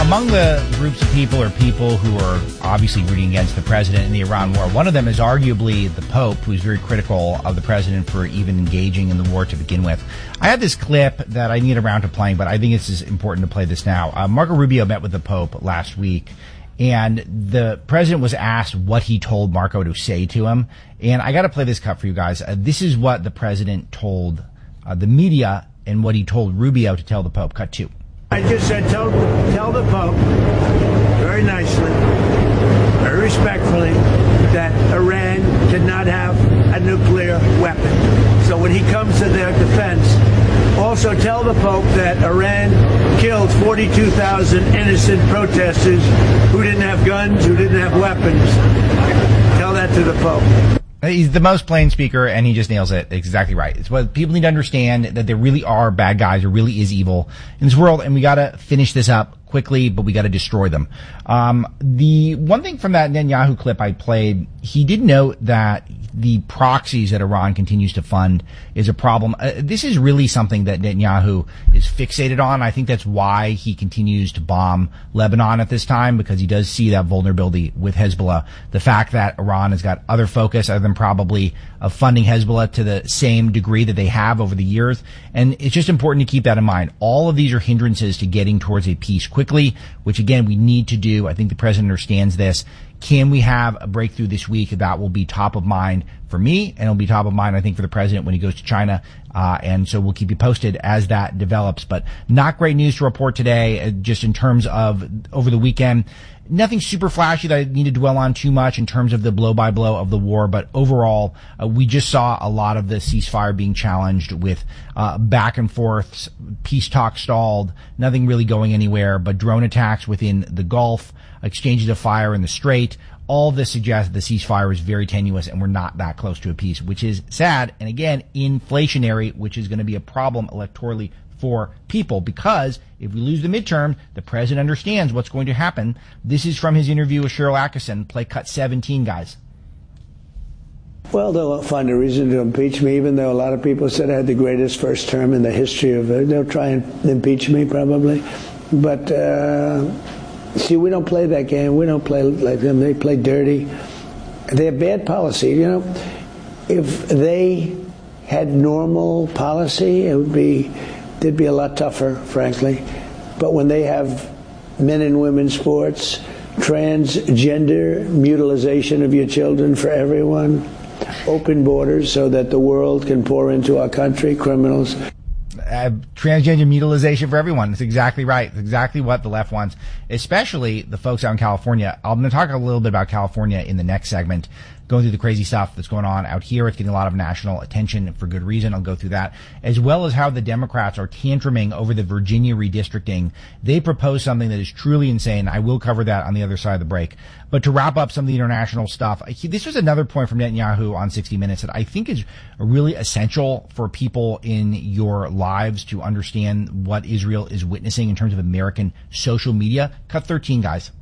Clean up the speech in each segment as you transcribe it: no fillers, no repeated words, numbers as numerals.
Among the groups of people or people who are obviously rooting against the president in the Iran war, one of them is arguably the Pope, who's very critical of the president for even engaging in the war to begin with. I had this clip that I need around to playing, but I think it's important to play this now. Marco Rubio met with the Pope last week, and the president was asked what he told Marco to say to him. And I got to play this cut for you guys. This is what the president told the media and what he told Rubio to tell the Pope. Cut 2. I just said, tell the Pope, very nicely, very respectfully, that Iran cannot have a nuclear weapon. So when he comes to their defense, also tell the Pope that Iran killed 42,000 innocent protesters who didn't have guns, who didn't have weapons. Tell that to the Pope. He's the most plain speaker, and he just nails it. Exactly right. It's what people need to understand, that there really are bad guys. There really is evil in this world, and we got to finish this up quickly, but we got to destroy them. The one thing from that Netanyahu clip I played, he did note that the proxies that Iran continues to fund is a problem. This is really something that Netanyahu is fixated on. I think that's why he continues to bomb Lebanon at this time, because he does see that vulnerability with Hezbollah. The fact that Iran has got other focus other than probably of funding Hezbollah to the same degree that they have over the years. And it's just important to keep that in mind. All of these are hindrances to getting towards a peace quickly, which again, we need to do. I think the president understands this. Can we have a breakthrough this week? That will be top of mind for me, and it'll be top of mind, I think, for the president when he goes to China. And so we'll keep you posted as that develops. But not great news to report today, just in terms of over the weekend. Nothing super flashy that I need to dwell on too much in terms of the blow-by-blow of the war, but overall, we just saw a lot of the ceasefire being challenged with back and forths, peace talks stalled, nothing really going anywhere, but drone attacks within the Gulf, exchanges of fire in the Strait. All this suggests that the ceasefire is very tenuous and we're not that close to a peace, which is sad, and again, inflationary, which is going to be a problem electorally for people, because if we lose the midterm, the president understands what's going to happen. This is from his interview with Cheryl Atkinson. Play cut 17, guys. Well, they'll find a reason to impeach me, even though a lot of people said I had the greatest first term in the history of it. They'll try and impeach me, probably. But, see, we don't play that game. We don't play like them. They play dirty. They have bad policy. You know, if they had normal policy, they'd be a lot tougher, frankly. But when they have men and women's sports, transgender mutilization of your children for everyone, open borders so that the world can pour into our country, criminals. Transgender mutilization for everyone. That's exactly right. It's exactly what the left wants, especially the folks out in California. I'm going to talk a little bit about California in the next segment, going through the crazy stuff that's going on out here. It's getting a lot of national attention for good reason. I'll go through that, as well as how the Democrats are tantruming over the Virginia redistricting. They propose something that is truly insane. I will cover that on the other side of the break. But to wrap up some of the international stuff, this was another point from Netanyahu on 60 Minutes that I think is really essential for people in your lives to understand what Israel is witnessing in terms of American social media. Cut 13, guys.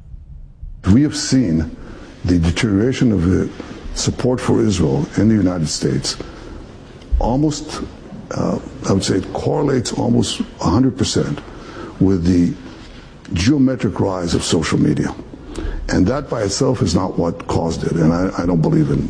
We have seen the deterioration of the support for Israel in the United States almost, I would say it correlates almost 100% with the geometric rise of social media. And that by itself is not what caused it. And I don't believe in,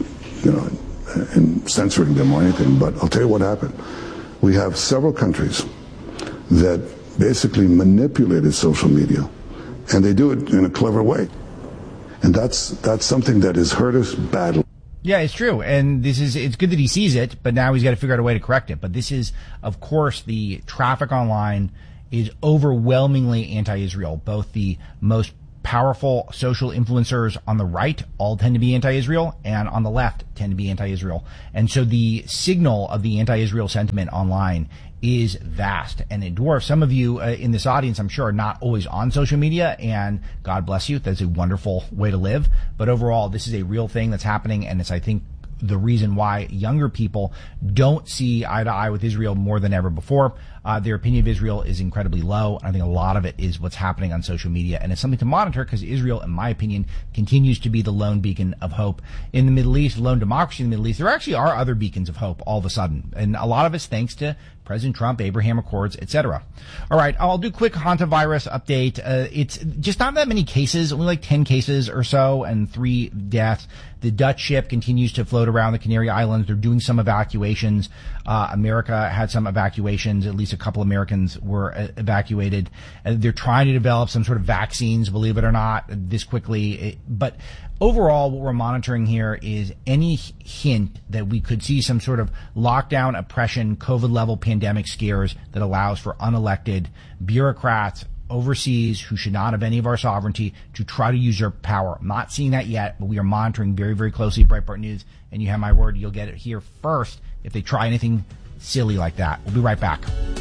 in censoring them or anything, but I'll tell you what happened. We have several countries that basically manipulated social media, and they do it in a clever way. And that's something that has hurt us badly. Yeah, it's true. And it's good that he sees it, but now he's got to figure out a way to correct it. But this is, of course, the traffic online is overwhelmingly anti-Israel. Both the most powerful social influencers on the right all tend to be anti-Israel, and on the left tend to be anti-Israel. And so the signal of the anti-Israel sentiment online is vast, and it dwarfs some of you in this audience, I'm sure, are not always on social media, and God bless you. That's a wonderful way to live. But overall, this is a real thing that's happening, and it's, I think, the reason why younger people don't see eye to eye with Israel more than ever before. Their opinion of Israel is incredibly low. I think a lot of it is what's happening on social media, and it's something to monitor because Israel, in my opinion, continues to be the lone beacon of hope in the Middle East, lone democracy in the Middle East. There actually are other beacons of hope all of a sudden, and a lot of it's thanks to President Trump, Abraham Accords, etc. All right, I'll do a quick hantavirus update. It's just not that many cases, only like 10 cases or so, and 3 deaths. The Dutch ship continues to float around the Canary Islands. They're doing some evacuations. America had some evacuations. At least a couple Americans were evacuated. They're trying to develop some sort of vaccines, believe it or not, this quickly. But overall, what we're monitoring here is any hint that we could see some sort of lockdown, oppression, COVID-level pandemic scares that allows for unelected bureaucrats overseas who should not have any of our sovereignty to try to use their power. I'm not seeing that yet, but we are monitoring very, very closely Breitbart News, and you have my word, you'll get it here first if they try anything silly like that. We'll be right back.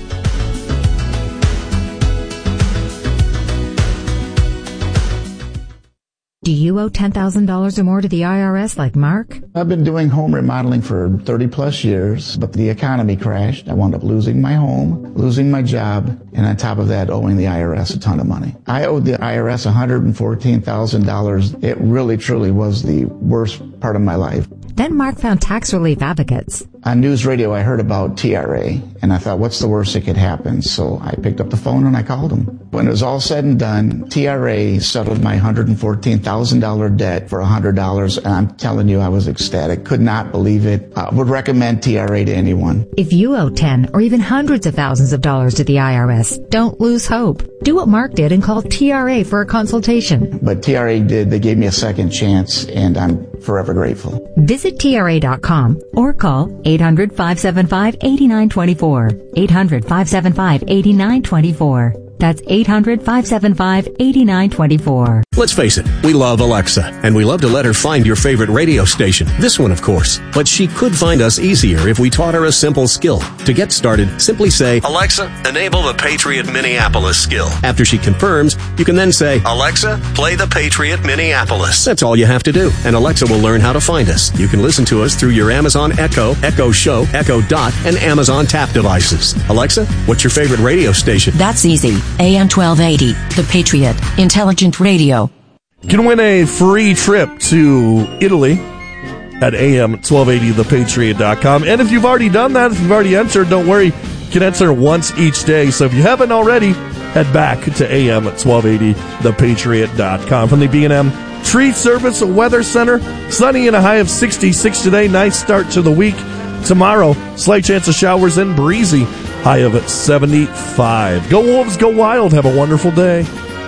Do you owe $10,000 or more to the IRS like Mark? I've been doing home remodeling for 30 plus years, but the economy crashed. I wound up losing my home, losing my job, and on top of that, owing the IRS a ton of money. I owed the IRS $114,000. It really, truly was the worst part of my life. Then Mark found Tax Relief Advocates. On news radio, I heard about TRA, and I thought, what's the worst that could happen? So I picked up the phone and I called them. When it was all said and done, TRA settled my $114,000 debt for $100, and I'm telling you, I was ecstatic. Could not believe it. I would recommend TRA to anyone. If you owe 10 or even hundreds of thousands of dollars to the IRS, don't lose hope. Do what Mark did and call TRA for a consultation. But TRA did. They gave me a second chance, and I'm forever grateful. Visit TRA.com or call 800-575-8924. 800-575-8924. That's 800-575-8924. Let's face it, we love Alexa, and we love to let her find your favorite radio station. This one, of course. But she could find us easier if we taught her a simple skill. To get started, simply say, Alexa, enable the Patriot Minneapolis skill. After she confirms, you can then say, Alexa, play the Patriot Minneapolis. That's all you have to do, and Alexa will learn how to find us. You can listen to us through your Amazon Echo, Echo Show, Echo Dot, and Amazon Tap devices. Alexa, what's your favorite radio station? That's easy. AM 1280, The Patriot, intelligent radio. You can win a free trip to Italy at am1280thepatriot.com. And if you've already done that, if you've already entered, don't worry. You can enter once each day. So if you haven't already, head back to am1280thepatriot.com. From the B&M Tree Service Weather Center, sunny and a high of 66 today. Nice start to the week. Tomorrow, slight chance of showers and breezy. High of 75. Go Wolves, go Wild. Have a wonderful day.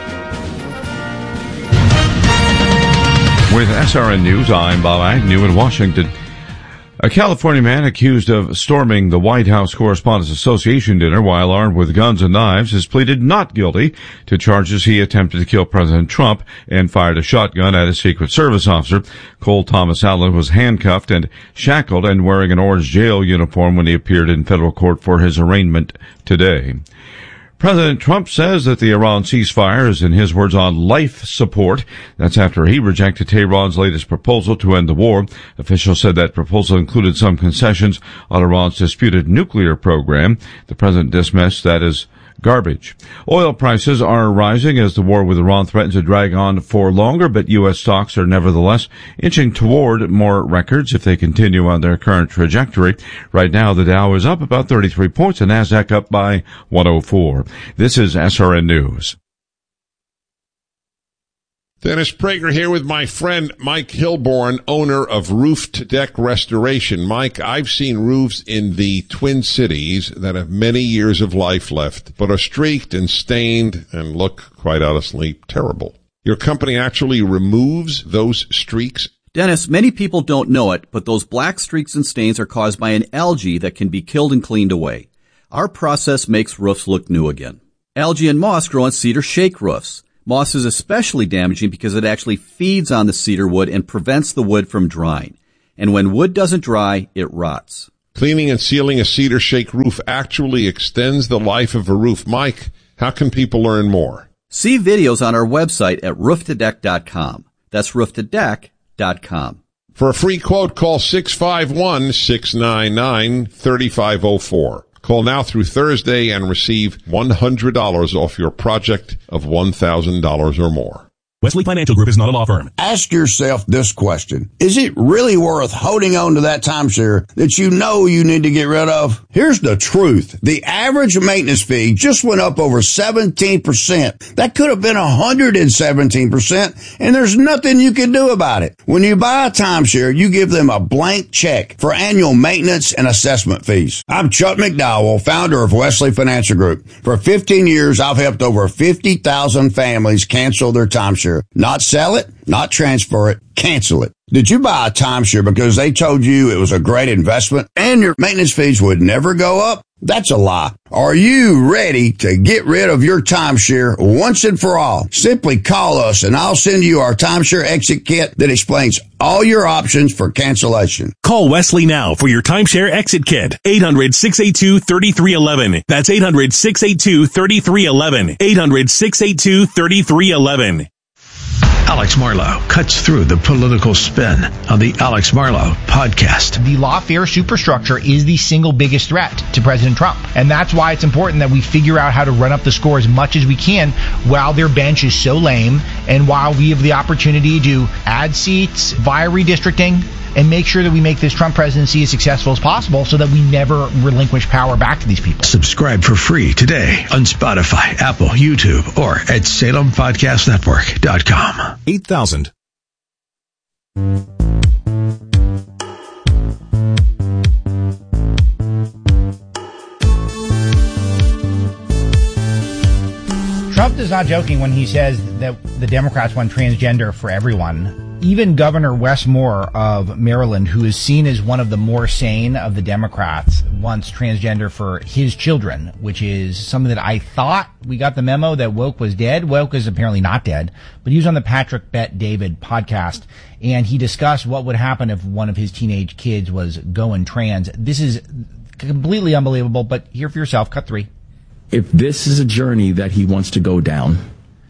With SRN News, I'm Bob Agnew in Washington. A California man accused of storming the White House Correspondents Association dinner while armed with guns and knives has pleaded not guilty to charges he attempted to kill President Trump and fired a shotgun at a Secret Service officer. Cole Thomas Allen was handcuffed and shackled and wearing an orange jail uniform when he appeared in federal court for his arraignment today. President Trump says that the Iran ceasefire is, in his words, on life support. That's after he rejected Tehran's latest proposal to end the war. Officials said that proposal included some concessions on Iran's disputed nuclear program. The president dismissed that as garbage. Oil prices are rising as the war with Iran threatens to drag on for longer, but U.S. stocks are nevertheless inching toward more records if they continue on their current trajectory. Right now, the Dow is up about 33 points and NASDAQ up by 104. This is SRN News. Dennis Prager here with my friend Mike Hilborn, owner of Roof to Deck Restoration. Mike, I've seen roofs in the Twin Cities that have many years of life left, but are streaked and stained and look, quite honestly, terrible. Your company actually removes those streaks? Dennis, many people don't know it, but those black streaks and stains are caused by an algae that can be killed and cleaned away. Our process makes roofs look new again. Algae and moss grow on cedar shake roofs. Moss is especially damaging because it actually feeds on the cedar wood and prevents the wood from drying. And when wood doesn't dry, it rots. Cleaning and sealing a cedar shake roof actually extends the life of a roof. Mike, how can people learn more? See videos on our website at rooftodeck.com. That's rooftodeck.com. For a free quote, call 651-699-3504. Call now through Thursday and receive $100 off your project of $1,000 or more. Wesley Financial Group is not a law firm. Ask yourself this question. Is it really worth holding on to that timeshare that you know you need to get rid of? Here's the truth. The average maintenance fee just went up over 17%. That could have been 117%, and there's nothing you can do about it. When you buy a timeshare, you give them a blank check for annual maintenance and assessment fees. I'm Chuck McDowell, founder of Wesley Financial Group. For 15 years, I've helped over 50,000 families cancel their timeshare. Not sell it, not transfer it, cancel it. Did you buy a timeshare because they told you it was a great investment and your maintenance fees would never go up? That's a lie. Are you ready to get rid of your timeshare once and for all? Simply call us and I'll send you our timeshare exit kit that explains all your options for cancellation. Call Wesley now for your timeshare exit kit. 800-682-3311. That's 800-682-3311. 800-682-3311. Alex Marlow cuts through the political spin on the Alex Marlow podcast. The lawfare superstructure is the single biggest threat to President Trump. And that's why it's important that we figure out how to run up the score as much as we can while their bench is so lame and while we have the opportunity to add seats via redistricting and make sure that we make this Trump presidency as successful as possible so that we never relinquish power back to these people. Subscribe for free today on Spotify, Apple, YouTube, or at SalemPodcastNetwork.com. 8,000. Trump is not joking when he says that the Democrats want transgender for everyone. Even Governor Wes Moore of Maryland, who is seen as one of the more sane of the Democrats, wants transgender for his children, which is something that I thought we got the memo that woke was dead. Woke is apparently not dead, but he was on the Patrick Bet David podcast, and he discussed what would happen if one of his teenage kids was going trans. This is completely unbelievable, but hear for yourself. Cut 3. If this is a journey that he wants to go down,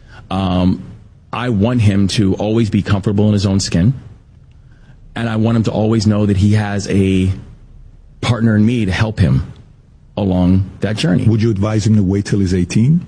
I want him to always be comfortable in his own skin. And I want him to always know that he has a partner in me to help him along that journey. Would you advise him to wait till he's 18?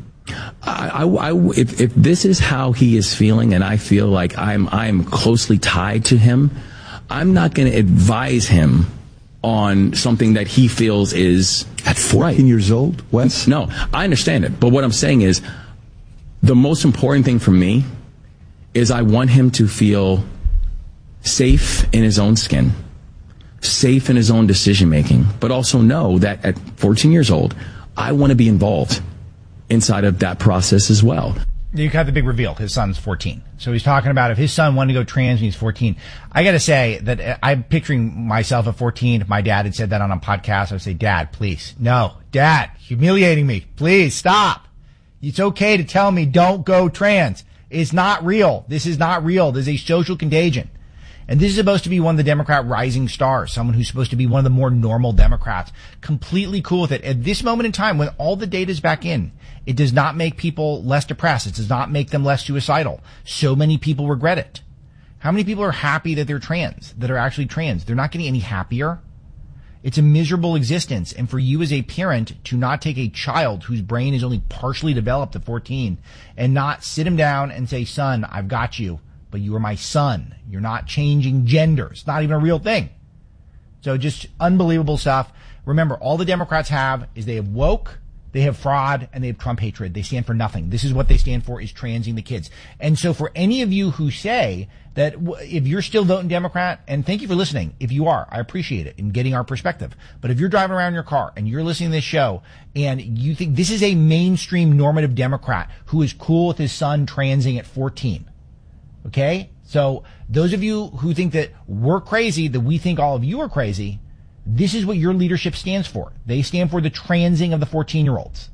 If this is how he is feeling and I feel like I'm closely tied to him, I'm not going to advise him on something that he feels is at 14 years old, Wes? No, I understand it. But what I'm saying is the most important thing for me is I want him to feel safe in his own skin, safe in his own decision-making, but also know that at 14 years old, I want to be involved inside of that process as well. You got the big reveal. His son's 14. So he's talking about if his son wanted to go trans when he's 14. I got to say that I'm picturing myself at 14. If my dad had said that on a podcast, I would say, Dad, please. No, Dad, humiliating me. Please stop. It's okay to tell me don't go trans. It's not real. This is not real. This is a social contagion. And this is supposed to be one of the Democrat rising stars, someone who's supposed to be one of the more normal Democrats, completely cool with it. At this moment in time, when all the data is back in, it does not make people less depressed. It does not make them less suicidal. So many people regret it. How many people are happy that they're trans, that are actually trans? They're not getting any happier. It's a miserable existence. And for you as a parent to not take a child whose brain is only partially developed at 14 and not sit him down and say, son, I've got you, but you are my son. You're not changing gender. It's not even a real thing. So just unbelievable stuff. Remember, all the Democrats have is they have woke, they have fraud, and they have Trump hatred. They stand for nothing. This is what they stand for, is transing the kids. And so for any of you who say that if you're still voting Democrat, and thank you for listening, if you are, I appreciate it in getting our perspective. But if you're driving around in your car and you're listening to this show and you think this is a mainstream normative Democrat who is cool with his son transing at 14, okay? So those of you who think that we're crazy, that we think all of you are crazy, this is what your leadership stands for. They stand for the transing of the 14-year-olds.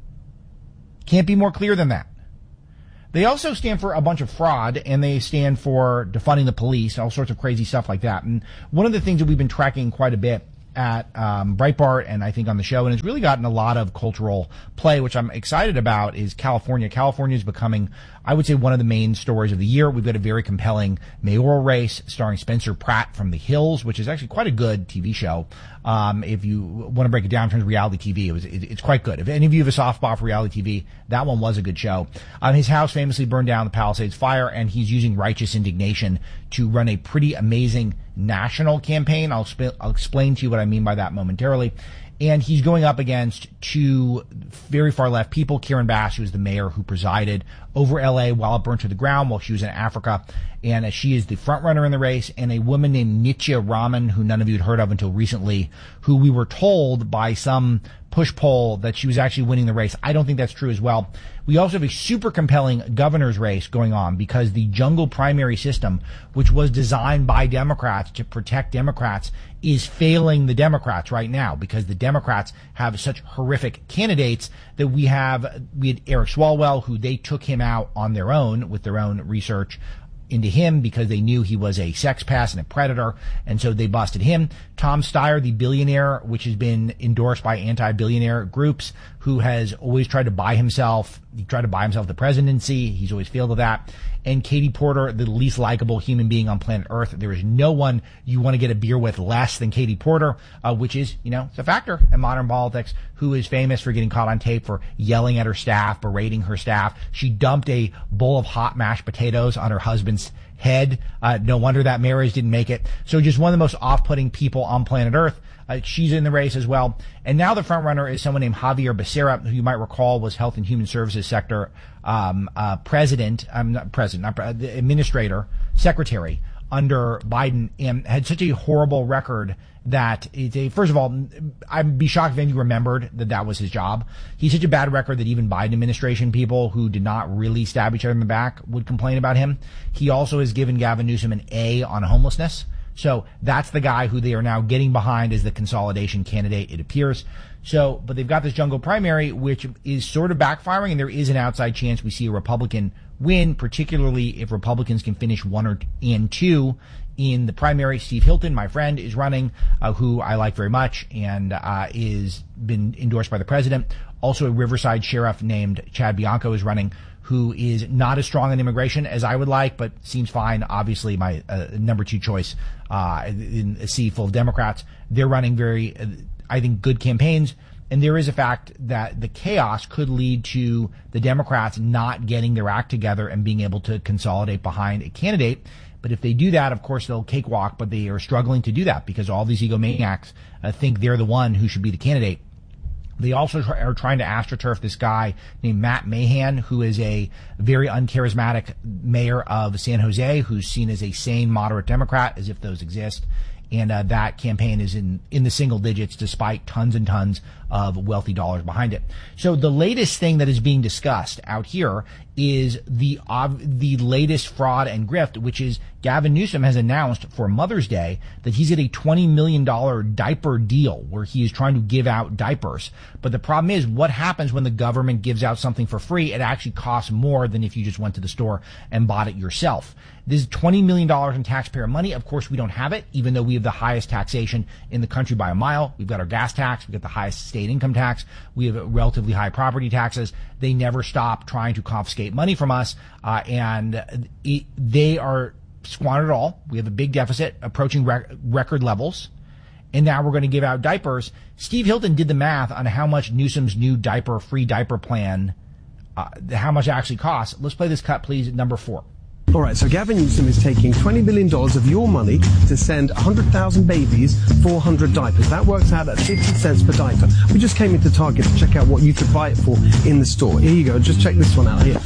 Can't be more clear than that. They also stand for a bunch of fraud, and they stand for defunding the police, all sorts of crazy stuff like that. And one of the things that we've been tracking quite a bit at Breitbart and I think on the show, and it's really gotten a lot of cultural play, which I'm excited about, is California. California is becoming, I would say, one of the main stories of the year. We've got a very compelling mayoral race starring Spencer Pratt from The Hills, which is actually quite a good TV show. If you want to break it down in terms of reality TV, it's quite good. If any of you have a soft spot for reality TV, that one was a good show. His house famously burned down in the Palisades fire, and he's using righteous indignation to run a pretty amazing national campaign. I'll explain to you what I mean by that momentarily. And he's going up against two very far left people. Karen Bass, who was the mayor who presided over LA while it burnt to the ground while she was in Africa. And she is the front runner in the race. And a woman named Nitya Raman, who none of you had heard of until recently, who we were told by some push poll that she was actually winning the race. I don't think that's true as well. We also have a super compelling governor's race going on because the jungle primary system, which was designed by Democrats to protect Democrats, is failing the Democrats right now because the Democrats have such horrific candidates that we had Eric Swalwell, who they took him out on their own with their own research into him because they knew he was a sex pest and a predator, and so they busted him. Tom Steyer, the billionaire, which has been endorsed by anti-billionaire groups, who has always tried to buy himself. He tried to buy himself the presidency. He's always failed at that. And Katie Porter, the least likable human being on planet Earth. There is no one you want to get a beer with less than Katie Porter, which is, it's a factor in modern politics, who is famous for getting caught on tape for yelling at her staff, berating her staff. She dumped a bowl of hot mashed potatoes on her husband's head. No wonder that marriage didn't make it. So just one of the most off-putting people on planet Earth. She's in the race as well. And now the front runner is someone named Javier Becerra, who you might recall was Health and Human Services sector administrator, secretary under Biden, and had such a horrible record that first of all, I'd be shocked if any of you remembered that was his job. He's such a bad record that even Biden administration people who did not really stab each other in the back would complain about him. He also has given Gavin Newsom an A on homelessness. So that's the guy who they are now getting behind as the consolidation candidate, it appears. So, but they've got this jungle primary, which is sort of backfiring, and there is an outside chance we see a Republican win, particularly if Republicans can finish 1 and 2 in the primary. Steve Hilton, my friend, is running, who I like very much, and is been endorsed by the president. Also, a Riverside sheriff named Chad Bianco is running, who is not as strong in immigration as I would like, but seems fine. Obviously, my number 2 choice in a sea full of Democrats. They're running very, I think, good campaigns. And there is a fact that the chaos could lead to the Democrats not getting their act together and being able to consolidate behind a candidate. But if they do that, of course, they'll cakewalk, but they are struggling to do that because all these egomaniacs think they're the one who should be the candidate. They also are trying to astroturf this guy named Matt Mahan, who is a very uncharismatic mayor of San Jose, who's seen as a sane, moderate Democrat, as if those exist. And that campaign is in the single digits despite tons and tons of wealthy dollars behind it. So the latest thing that is being discussed out here is the latest fraud and grift, which is Gavin Newsom has announced for Mother's Day that he's at a $20 million diaper deal where he is trying to give out diapers. But the problem is, what happens when the government gives out something for free? It actually costs more than if you just went to the store and bought it yourself. This is $20 million in taxpayer money. Of course, we don't have it, even though we have the highest taxation in the country by a mile. We've got our gas tax. We've got the highest state income tax. We have relatively high property taxes. They never stop trying to confiscate money from us, and they are squandered it all. We have a big deficit approaching record levels, and now we're going to give out diapers. Steve Hilton did the math on how much Newsom's new free diaper plan, how much it actually costs. Let's play this cut, please, number 4. All right, so Gavin Newsom is taking $20 billion of your money to send 100,000 babies 400 diapers. That works out at 50 cents per diaper. We just came into Target to check out what you could buy it for in the store. Here you go. Just check this one out here.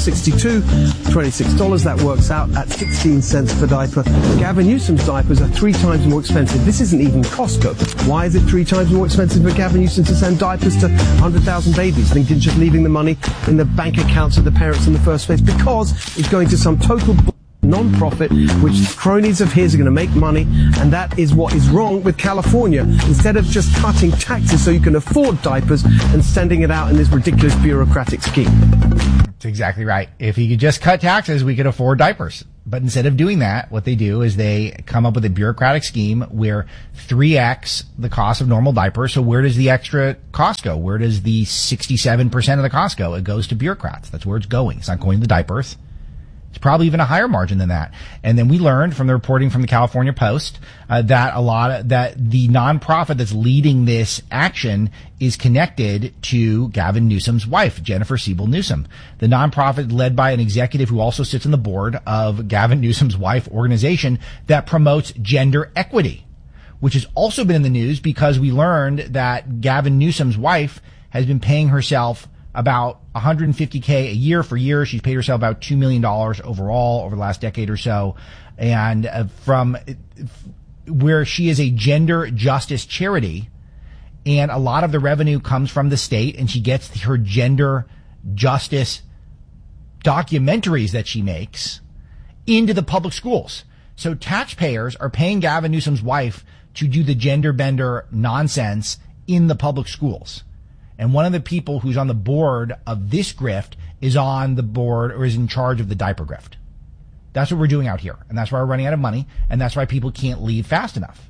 $162.26. That works out at 16 cents per diaper. Gavin Newsom's diapers are 3 times more expensive. This isn't even Costco. Why is it 3 times more expensive for Gavin Newsom to send diapers to 100,000 babies than just leaving the money in the bank accounts of the parents in the first place? Because it's going to some total non-profit, which cronies of his are going to make money, and that is what is wrong with California. Instead of just cutting taxes so you can afford diapers and sending it out in this ridiculous bureaucratic scheme. That's exactly right. If he could just cut taxes, we could afford diapers. But instead of doing that, what they do is they come up with a bureaucratic scheme where 3x the cost of normal diapers. So where does the extra cost go? Where does the 67% of the cost go? It goes to bureaucrats. That's where it's going. It's not going to the diapers. It's probably even a higher margin than that. And then we learned from the reporting from the California Post that that the nonprofit that's leading this action is connected to Gavin Newsom's wife, Jennifer Siebel Newsom. The nonprofit led by an executive who also sits on the board of Gavin Newsom's wife organization that promotes gender equity, which has also been in the news because we learned that Gavin Newsom's wife has been paying herself about $150K a year for years. She's paid herself about $2 million overall over the last decade or so. And from where she is a gender justice charity, and a lot of the revenue comes from the state, and she gets her gender justice documentaries that she makes into the public schools. So taxpayers are paying Gavin Newsom's wife to do the gender bender nonsense in the public schools. And one of the people who's on the board of this grift is on the board or is in charge of the diaper grift. That's what we're doing out here. And that's why we're running out of money. And that's why people can't leave fast enough.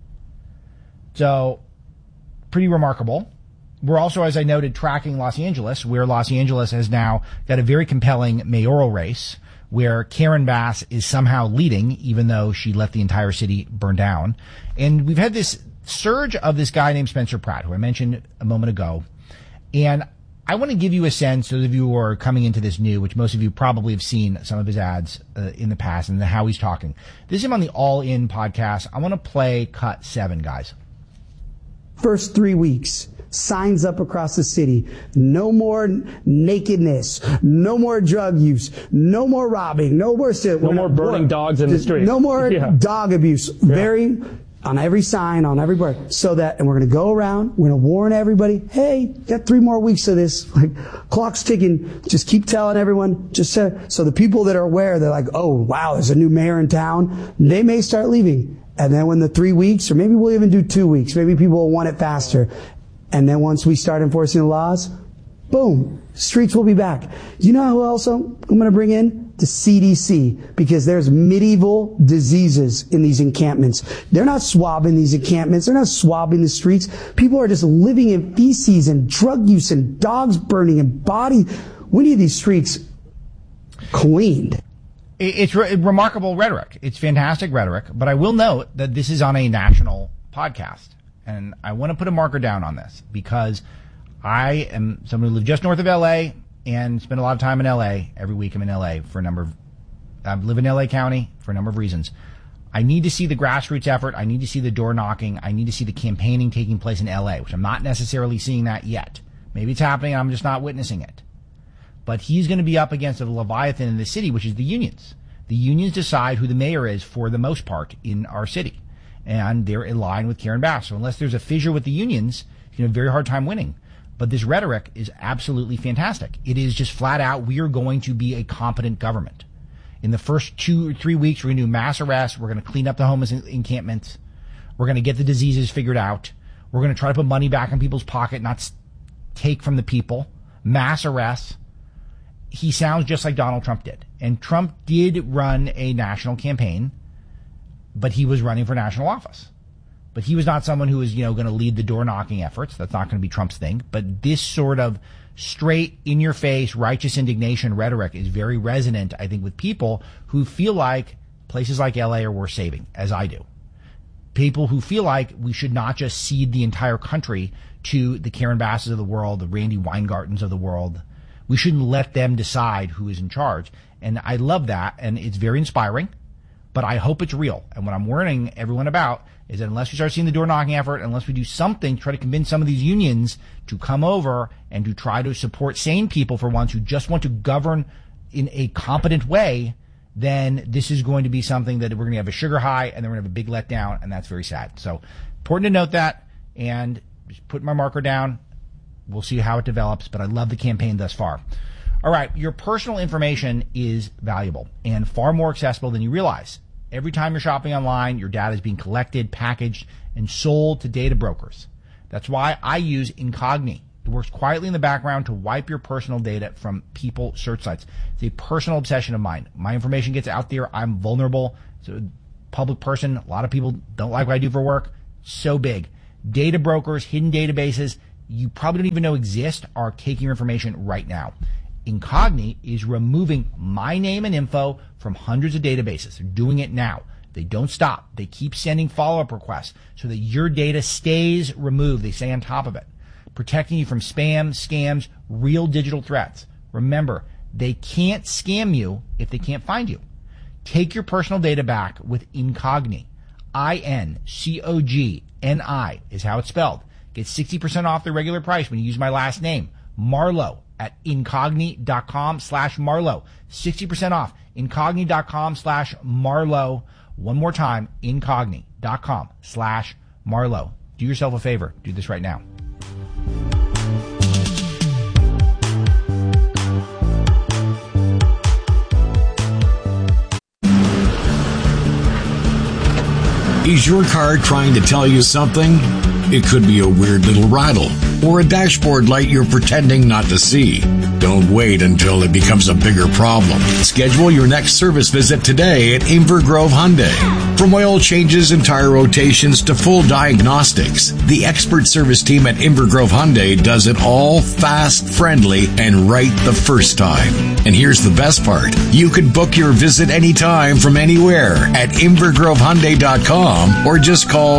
So, pretty remarkable. We're also, as I noted, tracking Los Angeles, where Los Angeles has now got a very compelling mayoral race where Karen Bass is somehow leading, even though she let the entire city burn down. And we've had this surge of this guy named Spencer Pratt, who I mentioned a moment ago. And I want to give you a sense, those of you who are coming into this new, which most of you probably have seen some of his ads in the past and how he's talking. This is him on the All In podcast. I want to play cut 7, guys. First 3 weeks, signs up across the city. No more nakedness. No more drug use. No more robbing. No more burning dogs in the street. No more dog abuse. Very... on every sign, on every board, so that, and we're going to go around, we're going to warn everybody, hey, got 3 more weeks of this, like, clock's ticking, just keep telling everyone, just so the people that are aware, they're like, oh, wow, there's a new mayor in town, they may start leaving. And then when the 3 weeks, or maybe we'll even do 2 weeks, maybe people will want it faster. And then once we start enforcing the laws, boom, streets will be back. Do you know who else I'm going to bring in? The CDC, because there's medieval diseases in these encampments. They're not swabbing these encampments. They're not swabbing the streets. People are just living in feces and drug use and dogs burning and body. We need these streets cleaned. It's remarkable rhetoric. It's fantastic rhetoric, but I will note that this is on a national podcast. And I want to put a marker down on this because I am someone who lives just north of LA and spend a lot of time in LA. Every week I'm in LA for a number of, I live in LA County for a number of reasons. I need to see the grassroots effort. I need to see the door knocking. I need to see the campaigning taking place in LA, which I'm not necessarily seeing that yet. Maybe it's happening and I'm just not witnessing it. But he's going to be up against a Leviathan in the city, which is the unions. The unions decide who the mayor is for the most part in our city. And they're in line with Karen Bass. So unless there's a fissure with the unions, he's going to have a very hard time winning. But this rhetoric is absolutely fantastic. It is just flat out, we are going to be a competent government. In the first 2 or 3 weeks, we're going to do mass arrests. We're going to clean up the homeless encampments. We're going to get the diseases figured out. We're going to try to put money back in people's pocket, not take from the people. Mass arrests. He sounds just like Donald Trump did. And Trump did run a national campaign, but he was running for national office. But he was not someone who was, going to lead the door knocking efforts. That's not going to be Trump's thing. But this sort of straight, in your face, righteous indignation rhetoric is very resonant, I think, with people who feel like places like LA are worth saving, as I do. People who feel like we should not just cede the entire country to the Karen Basses of the world, the Randy Weingartens of the world. We shouldn't let them decide who is in charge. And I love that, and it's very inspiring, but I hope it's real. And what I'm warning everyone about is that unless we start seeing the door knocking effort, unless we do something to try to convince some of these unions to come over and to try to support sane people for once who just want to govern in a competent way, then this is going to be something that we're going to have a sugar high and then we're going to have a big letdown, and that's very sad. So important to note that, and just put my marker down. We'll see how it develops, but I love the campaign thus far. All right, your personal information is valuable and far more accessible than you realize. Every time you're shopping online, your data is being collected, packaged, and sold to data brokers. That's why I use Incogni. It works quietly in the background to wipe your personal data from people search sites. It's a personal obsession of mine. My information gets out there. I'm vulnerable. So public person. A lot of people don't like what I do for work. So big. Data brokers, hidden databases you probably don't even know exist are taking your information right now. Incogni is removing my name and info from hundreds of databases. They're doing it now. They don't stop. They keep sending follow-up requests so that your data stays removed. They stay on top of it, protecting you from spam, scams, real digital threats. Remember, they can't scam you if they can't find you. Take your personal data back with Incogni. Incogni is how it's spelled. Get 60% off the regular price when you use my last name, Marlowe, at incogni.com/Marlowe. 60% off. Incogni.com/Marlowe. One more time, incogni.com/Marlowe. Do yourself a favor. Do this right now. Is your car trying to tell you something? It could be a weird little rattle or a dashboard light you're pretending not to see. Don't wait until it becomes a bigger problem. Schedule your next service visit today at Inver Grove Hyundai. From oil changes and tire rotations to full diagnostics, the expert service team at Inver Grove Hyundai does it all fast, friendly, and right the first time. And here's the best part. You can book your visit anytime from anywhere at invergrovehyundai.com or just call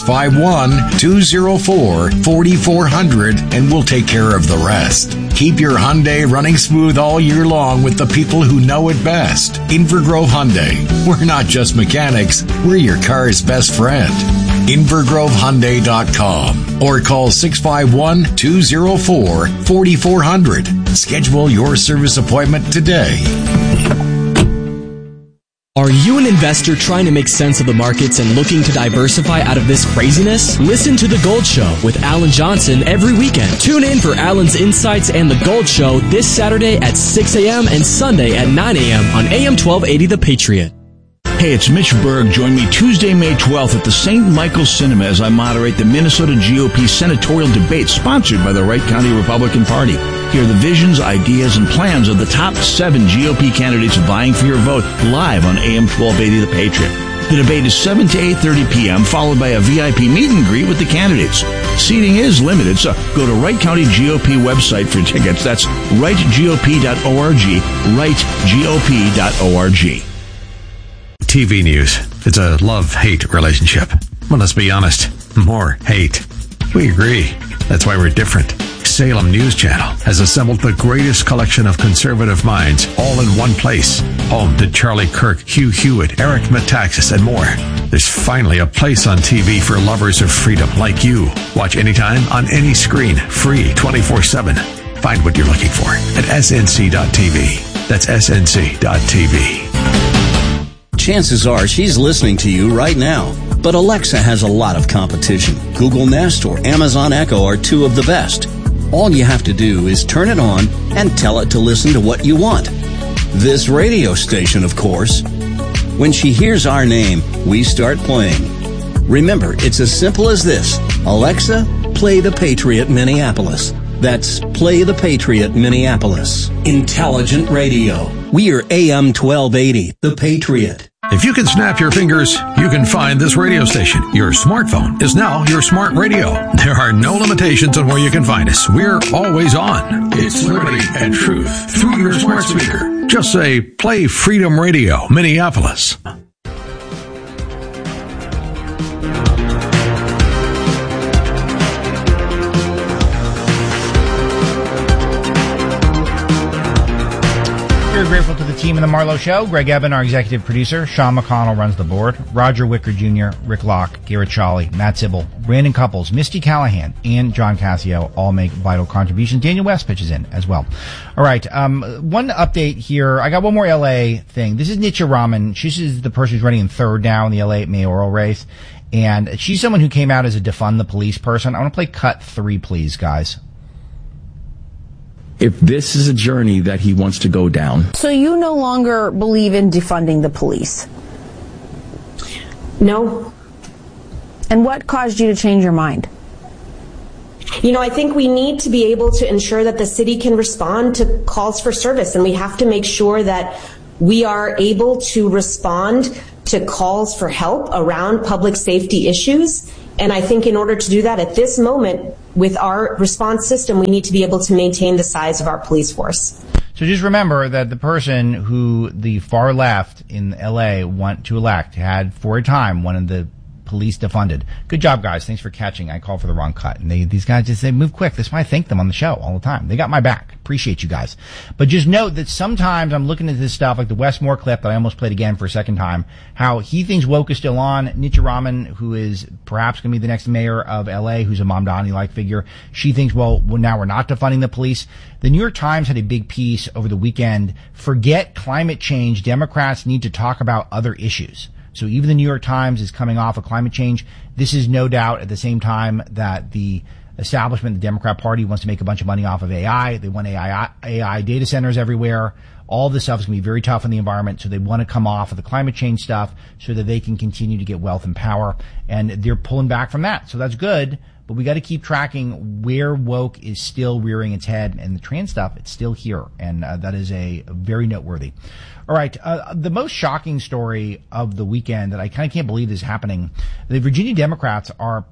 651-204-4400 and we'll take care of the rest. Keep your Hyundai running smooth all year long with the people who know it best. Inver Grove Hyundai. We're not just mechanics, we're your car's best friend. invergrovehyundai.com or call 651-204-4400. Schedule your service appointment today. Are you an investor trying to make sense of the markets and looking to diversify out of this craziness? Listen to The Gold Show with Alan Johnson every weekend. Tune in for Alan's insights and The Gold Show this Saturday at 6 a.m. and Sunday at 9 a.m. on AM 1280 The Patriot. Hey, it's Mitch Berg. Join me Tuesday, May 12th at the St. Michael's Cinema as I moderate the Minnesota GOP senatorial debate sponsored by the Wright County Republican Party. Hear the visions, ideas, and plans of the top 7 GOP candidates vying for your vote live on AM 1280 The Patriot. The debate is 7 to 8:30 p.m., followed by a VIP meet and greet with the candidates. Seating is limited, so go to Wright County GOP website for tickets. That's wrightgop.org, wrightgop.org. TV news. It's a love-hate relationship. Well, let's be honest. More hate. We agree. That's why we're different. Salem News Channel has assembled the greatest collection of conservative minds all in one place. Home to Charlie Kirk, Hugh Hewitt, Eric Metaxas, and more. There's finally a place on TV for lovers of freedom like you. Watch anytime on any screen. Free 24/7. Find what you're looking for at snc.tv. That's snc.tv. Chances are she's listening to you right now. But Alexa has a lot of competition. Google Nest or Amazon Echo are 2 of the best. All you have to do is turn it on and tell it to listen to what you want. This radio station, of course. When she hears our name, we start playing. Remember, it's as simple as this. Alexa, play The Patriot Minneapolis. That's Play The Patriot Minneapolis. Intelligent radio. We are AM 1280, The Patriot. If you can snap your fingers, you can find this radio station. Your smartphone is now your smart radio. There are no limitations on where you can find us. We're always on. It's liberty and truth through your smart speaker. Just say, play Freedom Radio, Minneapolis. We're grateful to the team in the Marlowe Show. Greg Eben, our executive producer. Sean McConnell runs the board. Roger Wicker Jr., Rick Locke, Garrett Shawley, Matt Sybil, Brandon Couples, Misty Callahan, and John Cassio all make vital contributions. Daniel West pitches in as well. All right. One update here. I got one more LA thing. This is Nitya Raman. She's the person who's running in third now in the LA mayoral race. And she's someone who came out as a defund the police person. I want to play cut 3, please, guys. If this is a journey that he wants to go down. So you no longer believe in defunding the police? No. And what caused you to change your mind? I think we need to be able to ensure that the city can respond to calls for service, and we have to make sure that we are able to respond to calls for help around public safety issues. And I think in order to do that at this moment, with our response system, we need to be able to maintain the size of our police force. So just remember that the person who the far left in LA want to elect had, for a time, one of the police defunded. Good job, guys. Thanks for catching. I called for the wrong cut. And these guys just say, move quick. That's why I thank them on the show all the time. They got my back. Appreciate you guys. But just note that sometimes I'm looking at this stuff, like the Westmore clip that I almost played again for a second time, how he thinks woke is still on. Nitya Raman, who is perhaps going to be the next mayor of LA, who's a Mamdani-like figure, she thinks, well, now we're not defunding the police. The New York Times had a big piece over the weekend. Forget climate change. Democrats need to talk about other issues. So even the New York Times is coming off of climate change. This is no doubt at the same time that the establishment, the Democrat Party, wants to make a bunch of money off of AI. They want AI data centers everywhere. All this stuff is going to be very tough on the environment, so they want to come off of the climate change stuff so that they can continue to get wealth and power. And they're pulling back from that. So that's good, but we got to keep tracking where woke is still rearing its head, and the trans stuff, it's still here. And that is a very noteworthy. All right. The most shocking story of the weekend that I kind of can't believe is happening. The Virginia Democrats are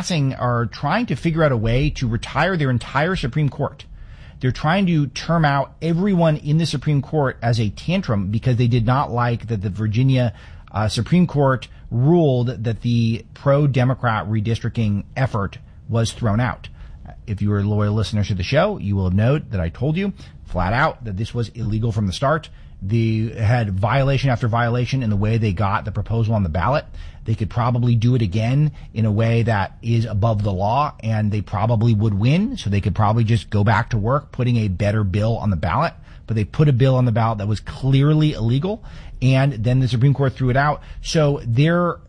trying to figure out a way to retire their entire Supreme Court. They're trying to term out everyone in the Supreme Court as a tantrum because they did not like that the Virginia Supreme Court ruled that the pro-Democrat redistricting effort was thrown out. If you were loyal listeners to the show, you will have known that I told you flat out that this was illegal from the start. They had violation after violation in the way they got the proposal on the ballot. They could probably do it again in a way that is above the law, and they probably would win. So they could probably just go back to work putting a better bill on the ballot. But they put a bill on the ballot that was clearly illegal, and then the Supreme Court threw it out. So their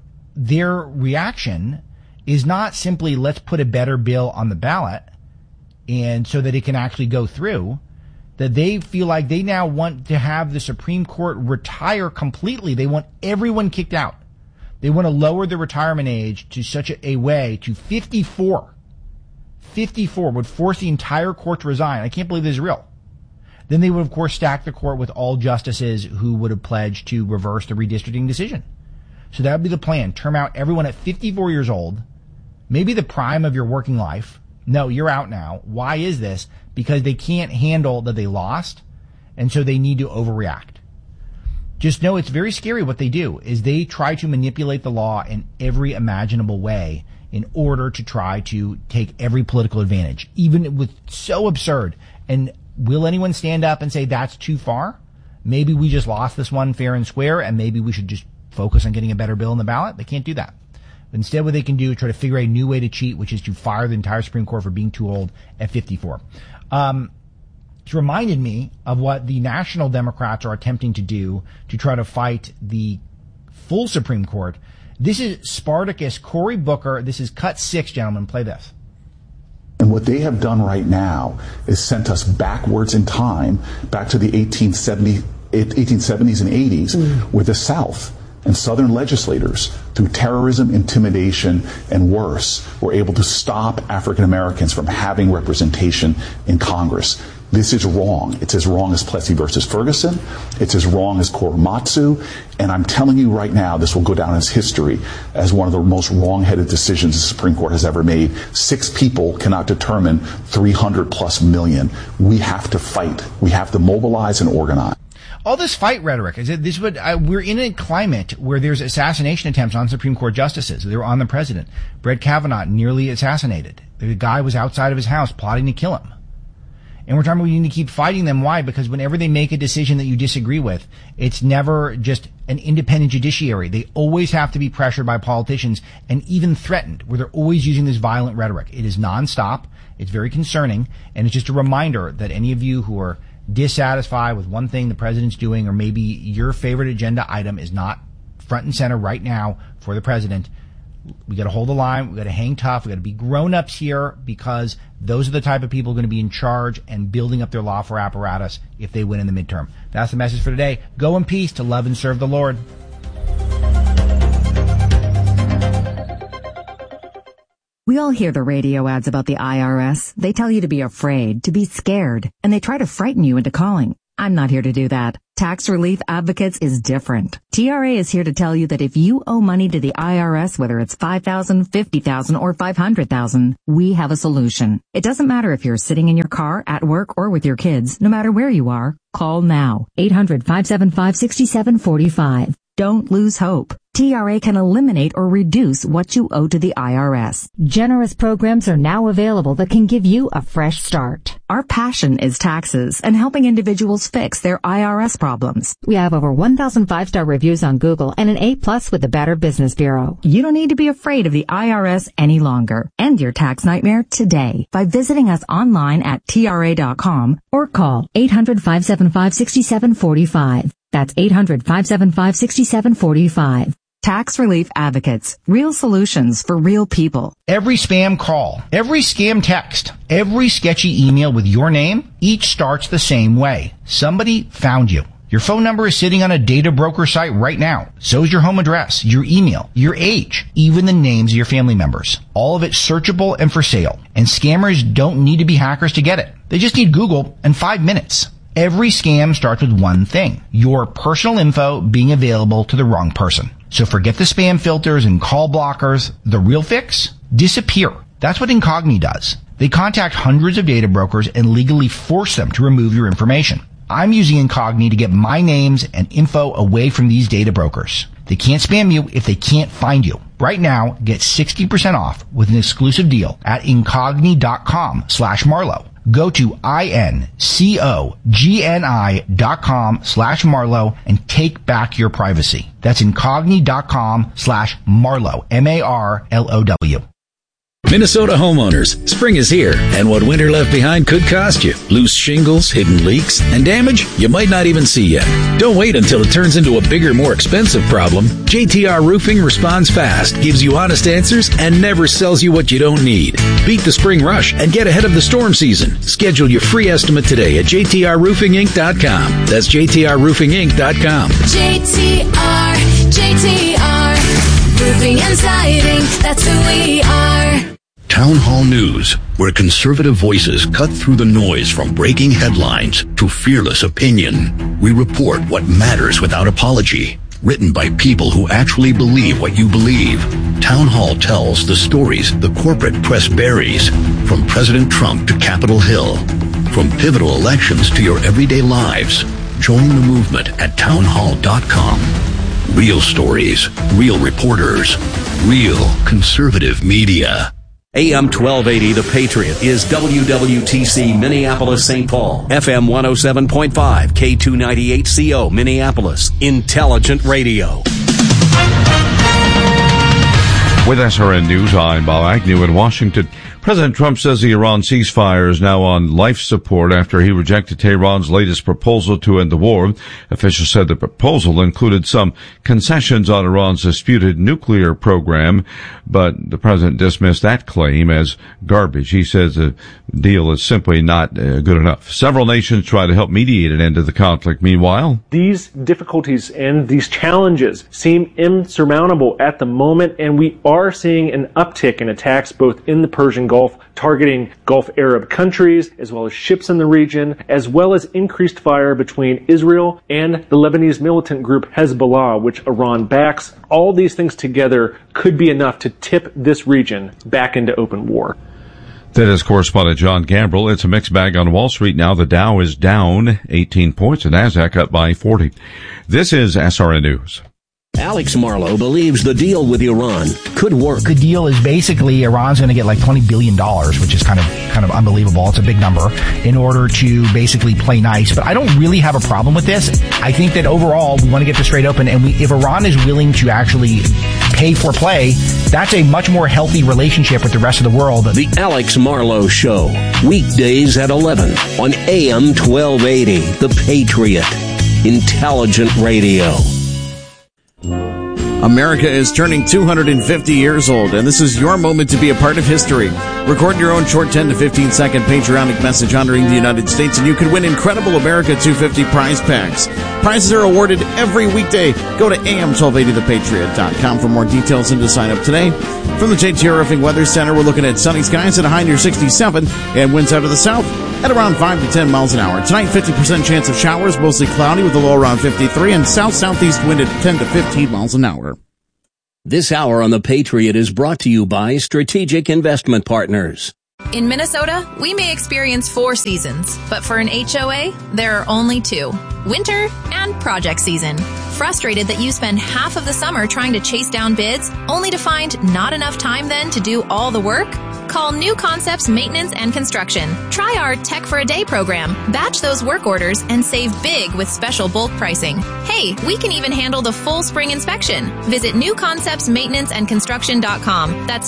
reaction is not simply let's put a better bill on the ballot and so that it can actually go through. That they feel like they now want to have the Supreme Court retire completely. They want everyone kicked out. They want to lower the retirement age to such a way to 54. 54 would force the entire court to resign. I can't believe this is real. Then they would, of course, stack the court with all justices who would have pledged to reverse the redistricting decision. So that would be the plan. Term out everyone at 54 years old, maybe the prime of your working life. No, you're out now. Why is this? Because they can't handle that they lost, and so they need to overreact. Just know it's very scary what they do, is they try to manipulate the law in every imaginable way in order to try to take every political advantage, even with so absurd. And will anyone stand up and say that's too far? Maybe we just lost this one fair and square, and maybe we should just focus on getting a better bill in the ballot? They can't do that. Instead, what they can do is try to figure out a new way to cheat, which is to fire the entire Supreme Court for being too old at 54. It's reminded me of what the national Democrats are attempting to do to try to fight the full Supreme Court. This is Spartacus, Cory Booker. This is cut 6, gentlemen. Play this. And what they have done right now is sent us backwards in time, back to the 1870s and 80s, where the South and Southern legislators, through terrorism, intimidation, and worse, were able to stop African Americans from having representation in Congress. This is wrong. It's as wrong as Plessy versus Ferguson. It's as wrong as Korematsu. And I'm telling you right now, this will go down as history as one of the most wrong-headed decisions the Supreme Court has ever made. 6 people cannot determine 300+ million. We have to fight. We have to mobilize and organize. All this fight rhetoric is that we're in a climate where there's assassination attempts on Supreme Court justices. They were on the president. Brett Kavanaugh nearly assassinated. The guy was outside of his house plotting to kill him. And we're talking about we need to keep fighting them. Why? Because whenever they make a decision that you disagree with, it's never just an independent judiciary. They always have to be pressured by politicians and even threatened, where they're always using this violent rhetoric. It is nonstop. It's very concerning. And it's just a reminder that any of you who are dissatisfied with one thing the president's doing, or maybe your favorite agenda item is not front and center right now for the president, we got to hold the line. We got to hang tough. We got to be grown-ups here, because those are the type of people going to be in charge and building up their lawful apparatus if they win in the midterm. That's the message for today. Go in peace to love and serve the Lord. We all hear the radio ads about the IRS. They tell you to be afraid, to be scared, and they try to frighten you into calling. I'm not here to do that. Tax Relief Advocates is different. TRA is here to tell you that if you owe money to the IRS, whether it's $5,000, $50,000, or $500,000, we have a solution. It doesn't matter if you're sitting in your car, at work, or with your kids. No matter where you are, call now. 800-575-6745. Don't lose hope. TRA can eliminate or reduce what you owe to the IRS. Generous programs are now available that can give you a fresh start. Our passion is taxes and helping individuals fix their IRS problems. We have over 1,000 5-star reviews on Google and an A+ with the Better Business Bureau. You don't need to be afraid of the IRS any longer. End your tax nightmare today by visiting us online at TRA.com or call 800-575-6745. That's 800-575-6745. Tax Relief Advocates. Real solutions for real people. Every spam call, every scam text, every sketchy email with your name, each starts the same way. Somebody found you. Your phone number is sitting on a data broker site right now. So is your home address, your email, your age, even the names of your family members. All of it searchable and for sale. And scammers don't need to be hackers to get it. They just need Google and 5 minutes. Every scam starts with one thing, your personal info being available to the wrong person. So forget the spam filters and call blockers. The real fix? Disappear. That's what Incogni does. They contact hundreds of data brokers and legally force them to remove your information. I'm using Incogni to get my names and info away from these data brokers. They can't spam you if they can't find you. Right now, get 60% off with an exclusive deal at Incogni.com/Marlowe. Go to INCOGNI.com/Marlowe and take back your privacy. That's Incogni.com/Marlowe. MARLOW. Minnesota homeowners, spring is here, and what winter left behind could cost you. Loose shingles, hidden leaks, and damage you might not even see yet. Don't wait until it turns into a bigger, more expensive problem. JTR Roofing responds fast, gives you honest answers, and never sells you what you don't need. Beat the spring rush and get ahead of the storm season. Schedule your free estimate today at JTRRoofingInc.com. That's JTRRoofingInc.com. JTR Roofing and Siding, that's who we are. Town Hall News, where conservative voices cut through the noise from breaking headlines to fearless opinion. We report what matters without apology. Written by people who actually believe what you believe. Town Hall tells the stories the corporate press buries, from President Trump to Capitol Hill, from pivotal elections to your everyday lives. Join the movement at townhall.com. Real stories, real reporters, real conservative media. AM 1280, The Patriot, is WWTC Minneapolis, St. Paul. FM 107.5, K298CO, Minneapolis. Intelligent Radio. With SRN News, I'm Bob Agnew in Washington. President Trump says the Iran ceasefire is now on life support after he rejected Tehran's latest proposal to end the war. Officials said the proposal included some concessions on Iran's disputed nuclear program, but the president dismissed that claim as garbage. He says the deal is simply not good enough. Several nations try to help mediate an end to the conflict. Meanwhile, these difficulties and these challenges seem insurmountable at the moment, and we are seeing an uptick in attacks both in the Persian Gulf, targeting Gulf Arab countries, as well as ships in the region, as well as increased fire between Israel and the Lebanese militant group Hezbollah, which Iran backs. All these things together could be enough to tip this region back into open war. That is correspondent John Gambrell. It's a mixed bag on Wall Street now. The Dow is down 18 points, and NASDAQ up by 40. This is SRN News. Alex Marlowe believes the deal with Iran could work. The deal is basically Iran's going to get like $20 billion, which is kind of unbelievable. It's a big number, in order to basically play nice. But I don't really have a problem with this. I think that overall we want to get this straight open, and if Iran is willing to actually pay for play, that's a much more healthy relationship with the rest of the world. The Alex Marlowe Show, weekdays at 11 on AM 1280, The Patriot, Intelligent Radio. America is turning 250 years old, and this is your moment to be a part of history. Record your own short 10 to 15 second patriotic message honoring the United States, and you could win incredible America 250 prize packs. Prizes are awarded every weekday. Go to am1280thepatriot.com for more details and to sign up today. From the JT Roofing Weather Center, we're looking at sunny skies at a high near 67 and winds out of the south at around 5 to 10 miles an hour. Tonight, 50% chance of showers, mostly cloudy with a low around 53, and south-southeast wind at 10 to 15 miles an hour. This hour on The Patriot is brought to you by Strategic Investment Partners. In Minnesota, we may experience 4 seasons, but for an HOA, there are only 2. Winter and project season. Frustrated that you spend half of the summer trying to chase down bids, only to find not enough time then to do all the work? Call New Concepts Maintenance and Construction. Try our Tech for a Day program. Batch those work orders and save big with special bulk pricing. Hey, we can even handle the full spring inspection. Visit newconceptsmaintenanceandconstruction.com. That's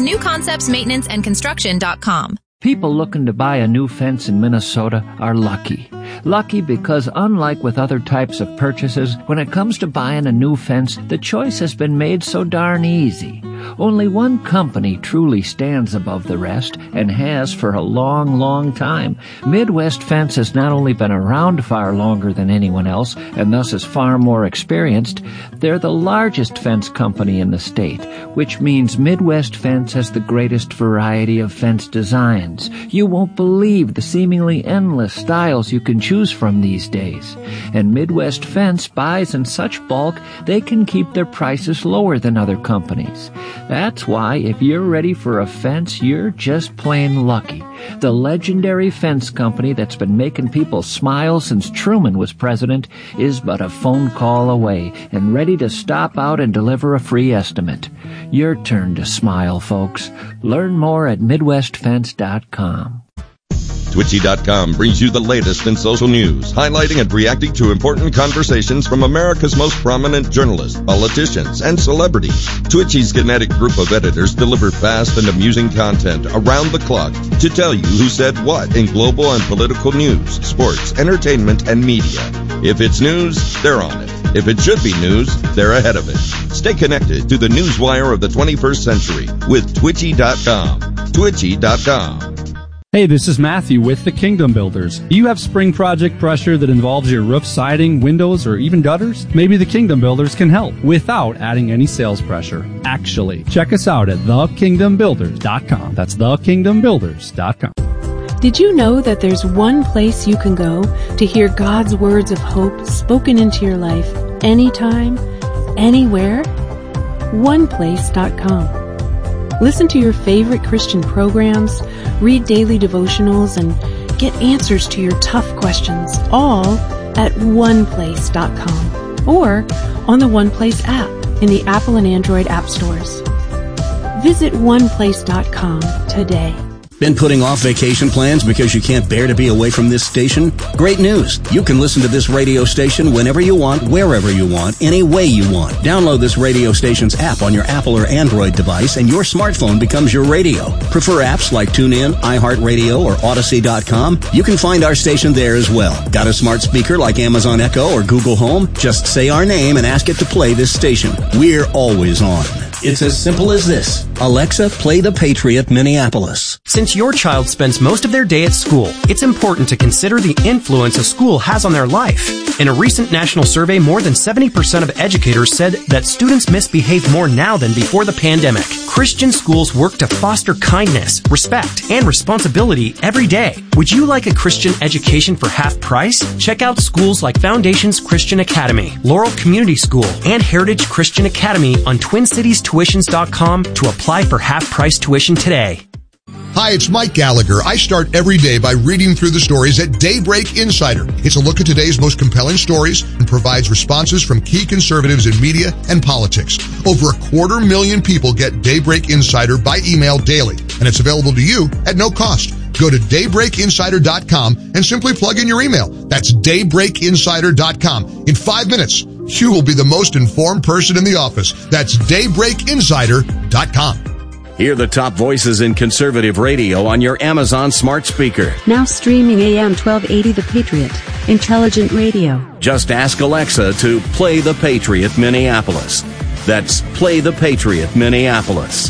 newconceptsmaintenanceandconstruction.com. People looking to buy a new fence in Minnesota are lucky. Lucky because unlike with other types of purchases, when it comes to buying a new fence, the choice has been made so darn easy. Only one company truly stands above the rest and has for a long, long time. Midwest Fence has not only been around far longer than anyone else and thus is far more experienced, they're the largest fence company in the state, which means Midwest Fence has the greatest variety of fence designs. You won't believe the seemingly endless styles you can choose from these days. And Midwest Fence buys in such bulk they can keep their prices lower than other companies. That's why if you're ready for a fence, you're just plain lucky. The legendary fence company that's been making people smile since Truman was president is but a phone call away and ready to stop out and deliver a free estimate. Your turn to smile, folks. Learn more at MidwestFence.com. Twitchy.com brings you the latest in social news, highlighting and reacting to important conversations from America's most prominent journalists, politicians, and celebrities. Twitchy's kinetic group of editors deliver fast and amusing content around the clock to tell you who said what in global and political news, sports, entertainment, and media. If it's news, they're on it. If it should be news, they're ahead of it. Stay connected to the newswire of the 21st century with Twitchy.com. Twitchy.com. Hey, this is Matthew with the Kingdom Builders. Do you have spring project pressure that involves your roof, siding, windows, or even gutters? Maybe the Kingdom Builders can help without adding any sales pressure. Actually, check us out at thekingdombuilders.com. That's thekingdombuilders.com. Did you know that there's one place you can go to hear God's words of hope spoken into your life anytime, anywhere? OnePlace.com. Listen to your favorite Christian programs, read daily devotionals, and get answers to your tough questions, all at OnePlace.com or on the OnePlace app in the Apple and Android app stores. Visit OnePlace.com today. Been putting off vacation plans because you can't bear to be away from this station? Great news! You can listen to this radio station whenever you want, wherever you want, any way you want. Download this radio station's app on your Apple or Android device and your smartphone becomes your radio. Prefer apps like TuneIn, iHeartRadio, or Odyssey.com? You can find our station there as well. Got a smart speaker like Amazon Echo or Google Home? Just say our name and ask it to play this station. We're always on. It's as simple as this. Alexa, play The Patriot Minneapolis. Since your child spends most of their day at school, it's important to consider the influence a school has on their life. In a recent national survey, more than 70% of educators said that students misbehave more now than before the pandemic. Christian schools work to foster kindness, respect, and responsibility every day. Would you like a Christian education for half price? Check out schools like Foundations Christian Academy, Laurel Community School, and Heritage Christian Academy on TwinCitiesTuitions.com to apply for half-price tuition today. Hi, it's Mike Gallagher. I start every day by reading through the stories at Daybreak Insider. It's a look at today's most compelling stories and provides responses from key conservatives in media and politics. Over 250,000 people get Daybreak Insider by email daily, and it's available to you at no cost. Go to daybreakinsider.com and simply plug in your email. That's daybreakinsider.com. In 5 minutes, you will be the most informed person in the office. That's daybreakinsider.com. Hear the top voices in conservative radio on your Amazon smart speaker. Now streaming AM 1280 The Patriot. Intelligent radio. Just ask Alexa to play The Patriot Minneapolis. That's Play the Patriot Minneapolis.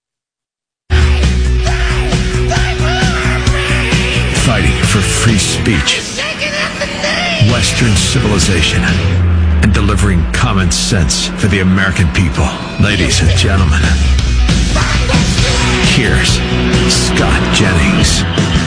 Fighting for free speech, Western civilization, and delivering common sense for the American people. Ladies and gentlemen, here's Scott Jennings.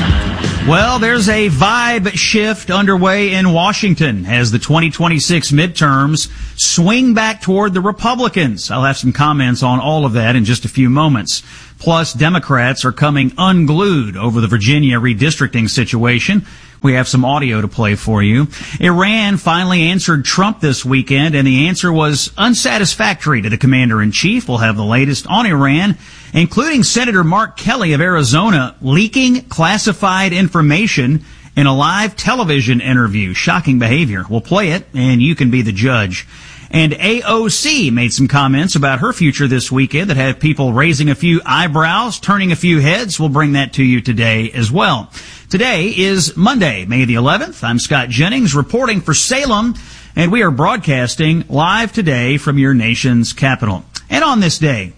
Well, there's a vibe shift underway in Washington as the 2026 midterms swing back toward the Republicans. I'll have some comments on all of that in just a few moments. Plus, Democrats are coming unglued over the Virginia redistricting situation. We have some audio to play for you. Iran finally answered Trump this weekend, and the answer was unsatisfactory to the commander-in-chief. We'll have the latest on Iran, including Senator Mark Kelly of Arizona leaking classified information in a live television interview. Shocking behavior. We'll play it, and you can be the judge. And AOC made some comments about her future this weekend that have people raising a few eyebrows, turning a few heads. We'll bring that to you today as well. Today is Monday, May the 11th. I'm Scott Jennings reporting for Salem, and we are broadcasting live today from your nation's capital. And on this day,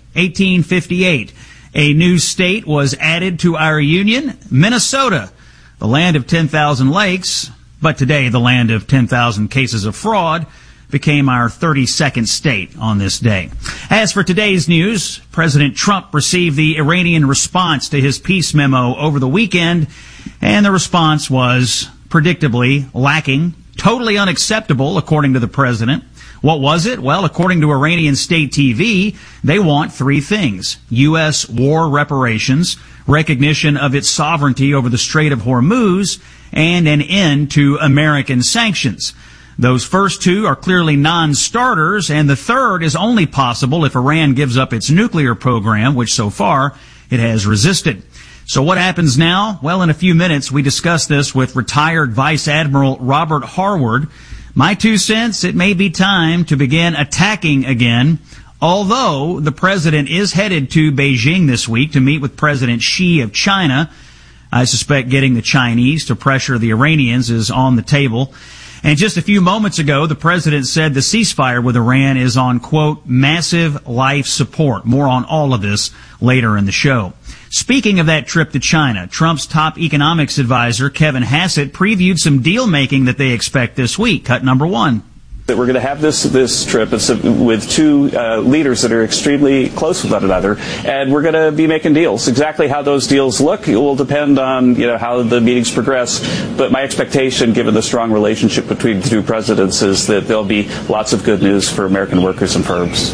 1858, a new state was added to our union, Minnesota, the land of 10,000 lakes, but today the land of 10,000 cases of fraud, became our 32nd state on this day. As for today's news, President Trump received the Iranian response to his peace memo over the weekend, and the response was predictably lacking, totally unacceptable, according to the president. What was it? Well, according to Iranian state TV, they want three things: U.S. war reparations, recognition of its sovereignty over the Strait of Hormuz, and an end to American sanctions. Those first two are clearly non-starters, and the third is only possible if Iran gives up its nuclear program, which so far it has resisted. So what happens now? Well, in a few minutes, we discuss this with retired Vice Admiral Robert Harward. My 2 cents, it may be time to begin attacking again, although the president is headed to Beijing this week to meet with President Xi of China. I suspect getting the Chinese to pressure the Iranians is on the table. And just a few moments ago, the president said the ceasefire with Iran is on, quote, massive life support. More on all of this later in the show. Speaking of that trip to China, Trump's top economics advisor, Kevin Hassett, previewed some deal-making that they expect this week. Cut number 1. That we're going to have this trip with two leaders that are extremely close with one another, and we're going to be making deals. Exactly how those deals look, it will depend on how the meetings progress. But my expectation, given the strong relationship between the two presidents, is that there'll be lots of good news for American workers and firms.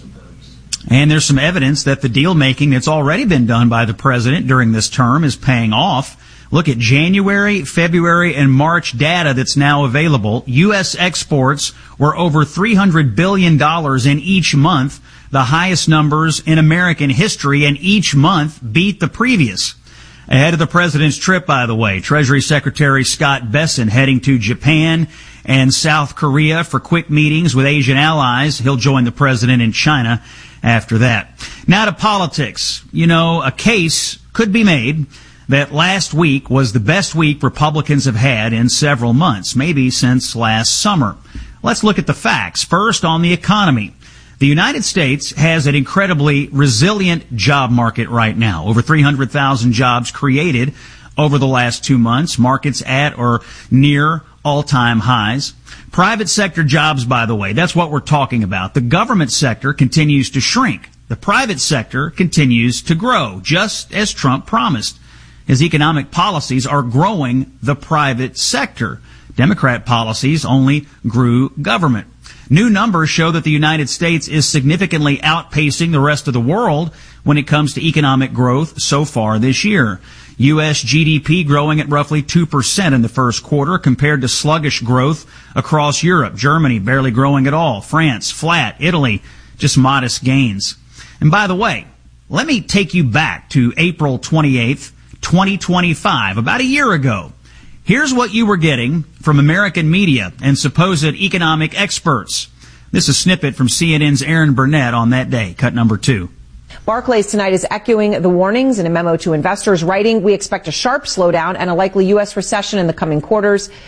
And there's some evidence that the deal-making that's already been done by the president during this term is paying off. Look at January, February, and March data that's now available. U.S. exports were over $300 billion in each month, the highest numbers in American history, and each month beat the previous. Ahead of the president's trip, by the way, Treasury Secretary Scott Bessent heading to Japan and South Korea for quick meetings with Asian allies. He'll join the president in China after that. Now to politics. A case could be made that last week was the best week Republicans have had in several months, maybe since last summer. Let's look at the facts. First, on the economy. The United States has an incredibly resilient job market right now. Over 300,000 jobs created over the last 2 months. Markets at or near all-time highs. Private sector jobs, by the way, that's what we're talking about. The government sector continues to shrink. The private sector continues to grow, just as Trump promised. His economic policies are growing the private sector. Democrat policies only grew government. New numbers show that the United States is significantly outpacing the rest of the world when it comes to economic growth so far this year. U.S. GDP growing at roughly 2% in the first quarter compared to sluggish growth across Europe. Germany barely growing at all. France flat. Italy just modest gains. And by the way, let me take you back to April 28th, 2025, about a year ago. Here's what you were getting from American media and supposed economic experts. This is a snippet from CNN's Aaron Burnett on that day. Cut number 2. Barclays tonight is echoing the warnings in a memo to investors, writing, "We expect a sharp slowdown and a likely U.S. recession in the coming quarters."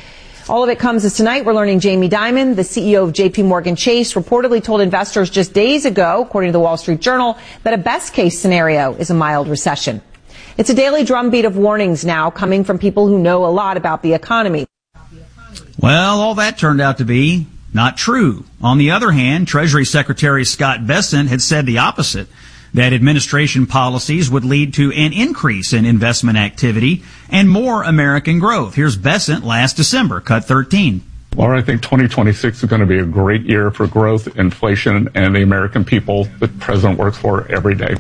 All of it comes as tonight we're learning Jamie Dimon, the CEO of JP Morgan Chase, reportedly told investors just days ago, according to the Wall Street Journal, that a best-case scenario is a mild recession. It's a daily drumbeat of warnings now coming from people who know a lot about the economy. Well, all that turned out to be not true. On the other hand, Treasury Secretary Scott Bessent had said the opposite, that administration policies would lead to an increase in investment activity and more American growth. Here's Bessent last December, cut 13. Well, I think 2026 is going to be a great year for growth, inflation, and the American people the president works for every day.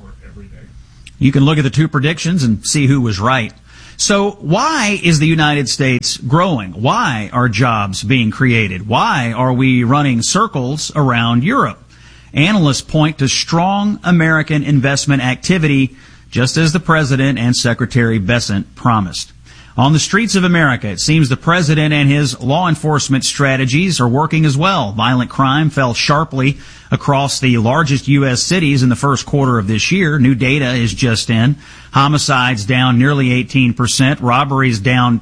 You can look at the two predictions and see who was right. So why is the United States growing? Why are jobs being created? Why are we running circles around Europe? Analysts point to strong American investment activity, just as the president and Secretary Bessent promised. On the streets of America, it seems the president and his law enforcement strategies are working as well. Violent crime fell sharply across the largest U.S. cities in the first quarter of this year. New data is just in. Homicides down nearly 18%, robberies down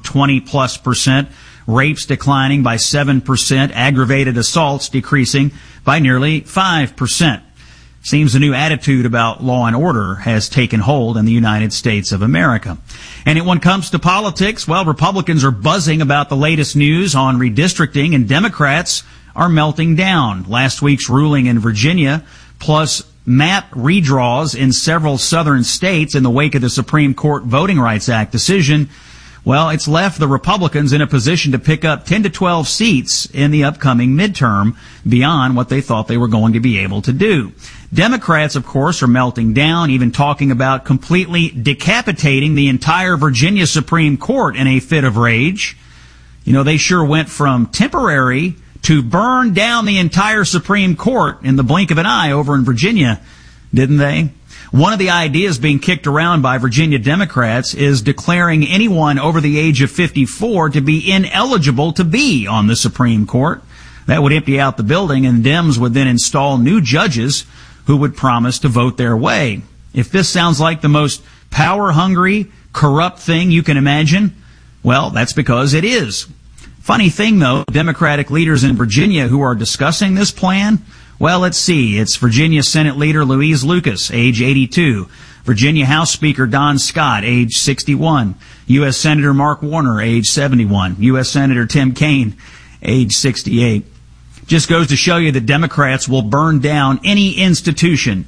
20+%, rapes declining by 7%, aggravated assaults decreasing by nearly 5%. Seems a new attitude about law and order has taken hold in the United States of America. And when it comes to politics, well, Republicans are buzzing about the latest news on redistricting, and Democrats are melting down. Last week's ruling in Virginia, plus map redraws in several southern states in the wake of the Supreme Court Voting Rights Act decision, well, it's left the Republicans in a position to pick up 10 to 12 seats in the upcoming midterm beyond what they thought they were going to be able to do. Democrats, of course, are melting down, even talking about completely decapitating the entire Virginia Supreme Court in a fit of rage. You know, they sure went from temporary to burn down the entire Supreme Court in the blink of an eye over in Virginia, didn't they? One of the ideas being kicked around by Virginia Democrats is declaring anyone over the age of 54 to be ineligible to be on the Supreme Court. That would empty out the building, and Dems would then install new judges who would promise to vote their way. If this sounds like the most power-hungry, corrupt thing you can imagine, well, that's because it is. Funny thing, though, Democratic leaders in Virginia who are discussing this plan, well, let's see. It's Virginia Senate Leader Louise Lucas, age 82. Virginia House Speaker Don Scott, age 61. U.S. Senator Mark Warner, age 71. U.S. Senator Tim Kaine, age 68. Just goes to show you that Democrats will burn down any institution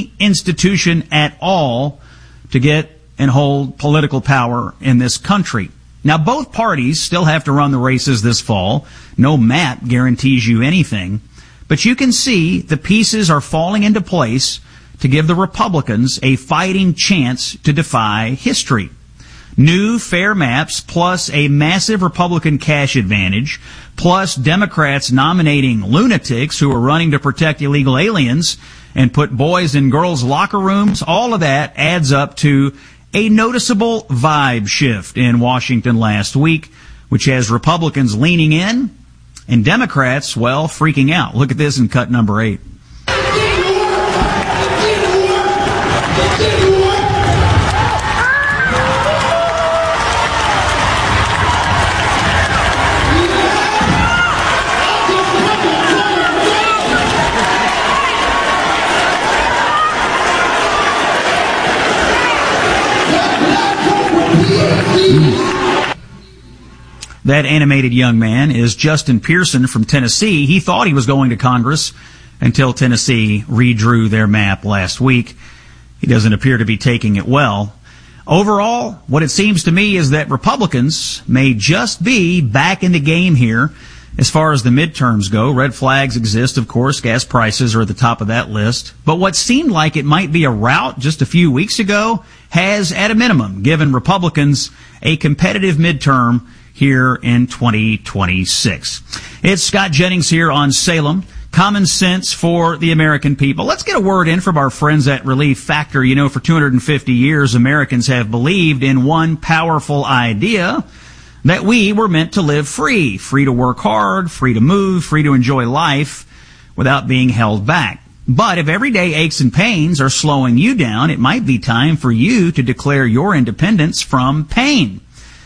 at all to get and hold political power in this country. Now, both parties still have to run the races this fall. No map guarantees you anything. But you can see the pieces are falling into place to give the Republicans a fighting chance to defy history. New fair maps, plus a massive Republican cash advantage, plus Democrats nominating lunatics who are running to protect illegal aliens and put boys in girls' locker rooms, all of that adds up to a noticeable vibe shift in Washington last week, which has Republicans leaning in and Democrats, well, freaking out. Look at this in cut number 8. That animated young man is Justin Pearson from Tennessee. He thought he was going to Congress until Tennessee redrew their map last week. He doesn't appear to be taking it well. Overall, what it seems to me is that Republicans may just be back in the game here as far as the midterms go. Red flags exist, of course. Gas prices are at the top of that list. But what seemed like it might be a rout just a few weeks ago has, at a minimum, given Republicans a competitive midterm here in 2026. It's Scott Jennings here on Salem. Common sense for the American people. Let's get a word in from our friends at Relief Factor. You know, for 250 years, Americans have believed in one powerful idea, that we were meant to live free to work hard, free to move, free to enjoy life without being held back. But if everyday aches and pains are slowing you down, it might be time for you to declare your independence from pain.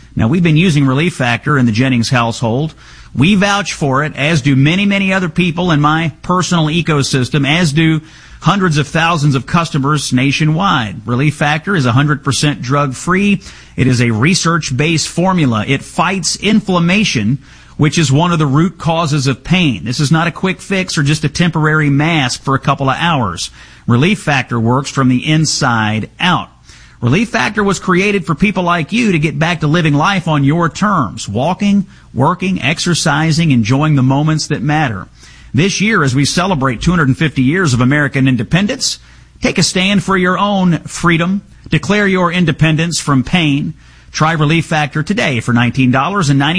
Now, we've been using Relief Factor in the Jennings household. We vouch for it, as do many, many other people in my personal ecosystem, as do hundreds of thousands of customers nationwide. Relief Factor is 100% drug-free. It is a research-based formula. It fights inflammation, which is one of the root causes of pain. This is not a quick fix or just a temporary mask for a couple of hours. Relief Factor works from the inside out. Relief Factor was created for people like you to get back to living life on your terms, walking, working, exercising, enjoying the moments that matter. This year, as we celebrate 250 years of American independence, take a stand for your own freedom. Declare your independence from pain. Try Relief Factor today for $19.95.